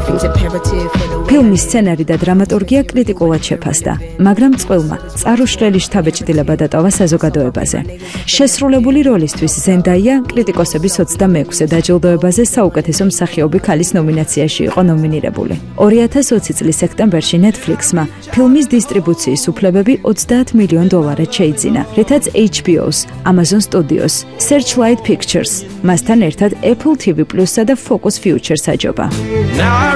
ფილმის სცენარი და დრამატურგია კრიტიკულად შეფასდა, მაგრამ წყვილმა წარუშლელი შთაბეჭდილება დატოვა საზოგადოებაზე. შესრულებული როლისთვის ზენდაია კრიტიკოსების 26-ე დაჯილდოებაზე საუკეთესო მსახიობი ქალის ნომინაციაში იყო ნომინირებული. 2020 წლის სექტემბერში Netflix-მა ფილმის დისტრიბუციის უფლებები $30 მილიონ შეიძინა, რითაც HBO-ს, Amazon Studios, Searchlight Pictures, მასთან ერთად Apple TV+-სა და Focus Features აჯობა.